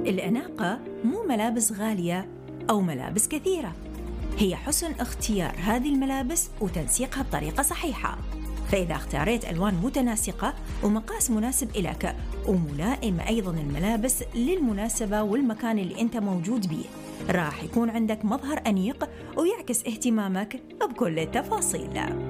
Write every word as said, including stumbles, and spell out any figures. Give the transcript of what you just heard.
الأناقة مو ملابس غالية أو ملابس كثيرة، هي حسن اختيار هذه الملابس وتنسيقها بطريقة صحيحة. فإذا اختاريت ألوان متناسقة ومقاس مناسب إلك وملائمة أيضاً الملابس للمناسبة والمكان اللي أنت موجود بيه، راح يكون عندك مظهر أنيق ويعكس اهتمامك بكل التفاصيل.